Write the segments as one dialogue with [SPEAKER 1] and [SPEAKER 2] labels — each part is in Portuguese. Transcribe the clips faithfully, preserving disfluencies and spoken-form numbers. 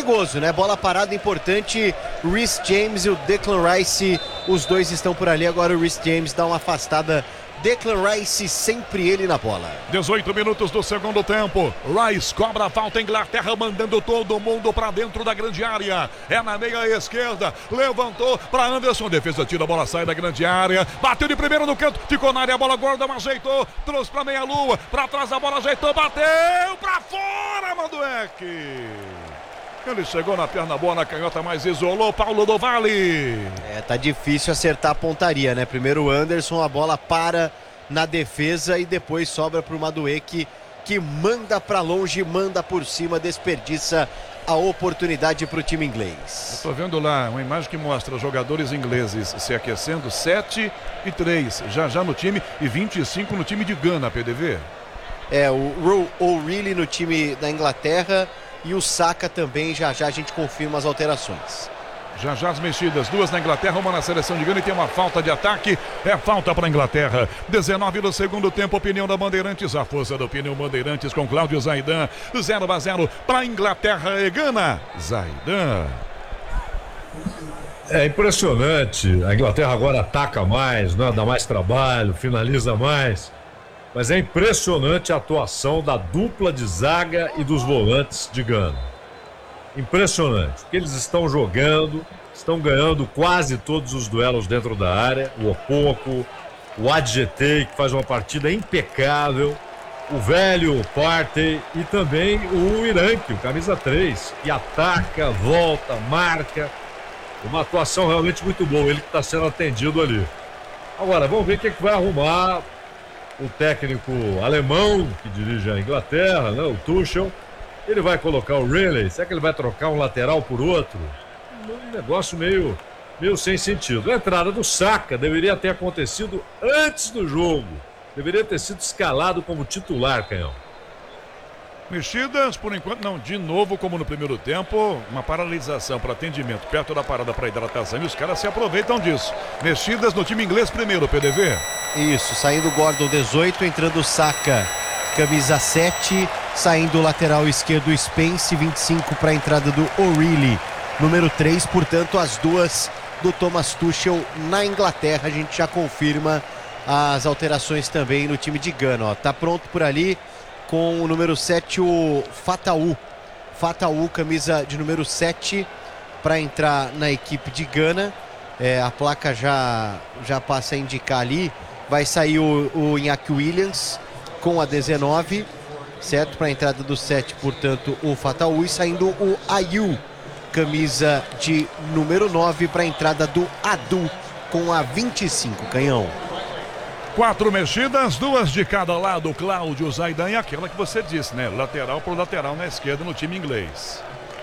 [SPEAKER 1] perigoso, né? Bola parada importante, Reece James e o Declan Rice, os dois estão por ali. Agora o Reece James dá uma afastada, Declan Rice sempre ele na bola.
[SPEAKER 2] dezoito minutos do segundo tempo. Rice cobra a falta, Inglaterra mandando todo mundo para dentro da grande área. É na meia esquerda, levantou para Anderson, defesa tira a bola, sai da grande área, bateu de primeira no canto, ficou na área, a bola Gordon ajeitou, trouxe para meia lua, para trás a bola ajeitou, bateu para fora, Madueck. Ele chegou na perna boa, na canhota, mas isolou Paulo do Vale.
[SPEAKER 1] É, tá difícil acertar a pontaria, né? Primeiro o Anderson, a bola para na defesa e depois sobra pro Madueck, que manda para longe, manda por cima, desperdiça a oportunidade pro time inglês.
[SPEAKER 2] Eu tô vendo lá uma imagem que mostra jogadores ingleses se aquecendo, sete e três já já no time e vinte e cinco no time de Gana, P D V.
[SPEAKER 1] É, o Rowe O'Reilly no time da Inglaterra e o Saka também, já já a gente confirma as alterações.
[SPEAKER 2] Já já as mexidas, duas na Inglaterra, uma na seleção de Gana e tem uma falta de ataque, é falta para a Inglaterra. dezenove do segundo tempo, opinião da Bandeirantes, a força da opinião Bandeirantes com Cláudio Zaidan, zero a zero para a Inglaterra e Gana. Zaidan.
[SPEAKER 3] É impressionante, a Inglaterra agora ataca mais, né? Dá mais trabalho, finaliza mais. Mas é impressionante a atuação da dupla de zaga e dos volantes de Gana. Impressionante, porque eles estão jogando, estão ganhando quase todos os duelos dentro da área. O Opoku, o Adjetei, que faz uma partida impecável, o velho Partey e também o Iranque, o camisa três, que ataca, volta, marca. Uma atuação realmente muito boa, ele que está sendo atendido ali. Agora, vamos ver o que, é que vai arrumar o técnico alemão que dirige a Inglaterra, né, o Tuchel. Ele vai colocar o Riley, será que ele vai trocar um lateral por outro? Um negócio meio, meio sem sentido. A entrada do Saka deveria ter acontecido antes do jogo. Deveria ter sido escalado como titular, Canhão.
[SPEAKER 2] Mexidas, por enquanto não, de novo como no primeiro tempo, uma paralisação para atendimento perto da parada para hidratação e os caras se aproveitam disso. Mexidas no time inglês primeiro, P D V.
[SPEAKER 1] Isso, saindo o Gordon dezoito, entrando o Saka, camisa sete, saindo o lateral esquerdo Spence, vinte e cinco para a entrada do O'Reilly, número três, portanto as duas do Thomas Tuchel na Inglaterra. A gente já confirma as alterações também no time de Gana, ó. Tá pronto por ali com o número sete, o Fatawu. Fatawu, camisa de número sete, para entrar na equipe de Gana. É, a placa já, já passa a indicar ali. Vai sair o, o Iñaki Williams com a dezenove, certo? Para a entrada do sete, portanto, o Fatawu. E saindo o Ayew, camisa de número nove, para a entrada do Adu com a vinte e cinco, Canhão.
[SPEAKER 2] Quatro mexidas, duas de cada lado, Cláudio Zaidan, e aquela que você disse, né? Lateral por lateral na esquerda no time inglês.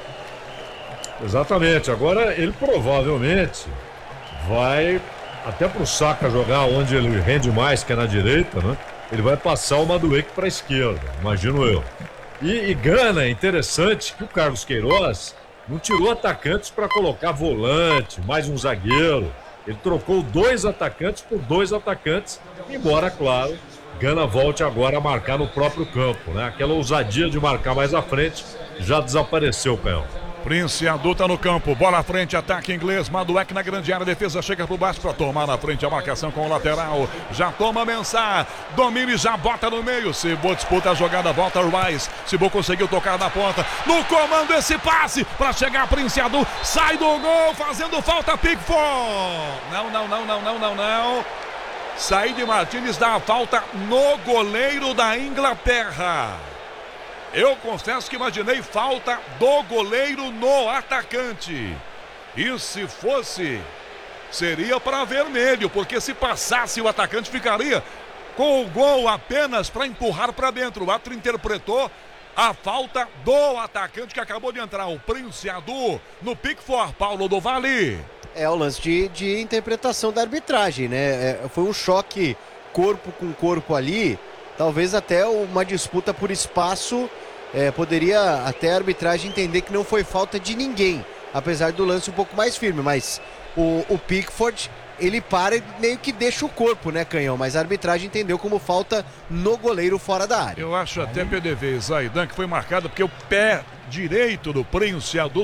[SPEAKER 3] Exatamente, agora ele provavelmente vai até pro Saka jogar onde ele rende mais, que é na direita, né? Ele vai passar o Madueck para a esquerda, imagino eu. E, e Gana, é interessante que o Carlos Queiroz não tirou atacantes para colocar volante, mais um zagueiro. Ele trocou dois atacantes por dois atacantes, embora, claro, Gana volte agora a marcar no próprio campo, né? Aquela ousadia de marcar mais à frente já desapareceu, Canhão.
[SPEAKER 2] Prince Adu tá no campo, bola à frente, ataque inglês, Madueck na grande área, defesa chega por baixo para tomar na frente a marcação com o lateral, já toma Mensah, domina e já bota no meio, Cibô disputa a jogada, volta o Rice, Cibô conseguiu tocar na ponta, no comando esse passe para chegar Prince Adu, sai do gol, fazendo falta Pickford, não, não, não, não, não, não, não, Said Martínez dá a falta no goleiro da Inglaterra. Eu confesso que imaginei falta do goleiro no atacante. E se fosse, seria para vermelho, porque se passasse o atacante ficaria com o gol apenas para empurrar para dentro. O árbitro interpretou a falta do atacante que acabou de entrar, o Prince Adu, no Pickford, Paulo do Vale.
[SPEAKER 1] É o lance de, de interpretação da arbitragem, né? É, foi um choque corpo com corpo ali, talvez até uma disputa por espaço. É, poderia até a arbitragem entender que não foi falta de ninguém, apesar do lance um pouco mais firme, mas o, o Pickford, ele para e meio que deixa o corpo, né, Canhão? Mas a arbitragem entendeu como falta no goleiro fora da área.
[SPEAKER 2] Eu acho até, P D V, Zaidan, que foi marcado porque o pé direito do Prince Adu